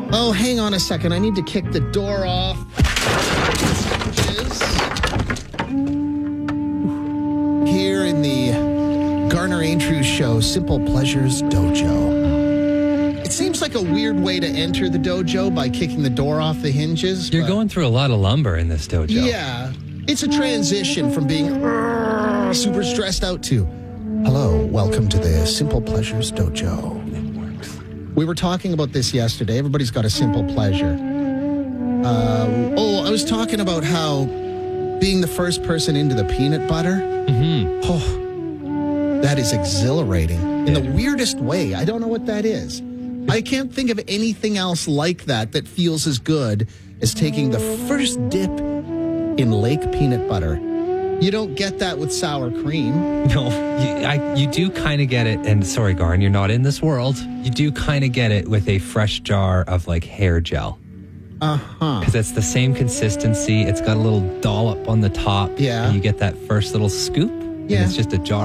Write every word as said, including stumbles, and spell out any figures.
Oh, hang on a second. I need to kick the door off. Here in the Garner Andrews Show, Simple Pleasures Dojo. It seems like a weird way to enter the dojo by kicking the door off the hinges. You're going through a lot of lumber in this dojo. Yeah. It's a transition from being uh, super stressed out to, hello, welcome to the Simple Pleasures Dojo. It works. We were talking about this yesterday. Everybody's got a simple pleasure. Uh, oh, I was talking about how being the first person into the peanut butter, Mm-hmm. oh, that is exhilarating in Yeah. the weirdest way. I don't know what that is. I can't think of anything else like that that feels as good as taking the first dip in Lake peanut butter. You don't get that with sour cream. No, you, I, you do kind of get it. And sorry, Garn, you're not in this world. You do kind of get it with a fresh jar of like hair gel. Uh-huh. Because it's the same consistency. It's got a little dollop on the top. Yeah. And you get that first little scoop. Yeah. And it's just a jar